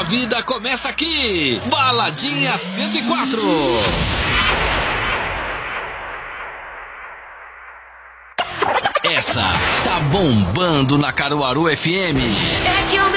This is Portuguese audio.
vida começa aqui. Baladinha 104. Essa tá bombando na Caruaru FM.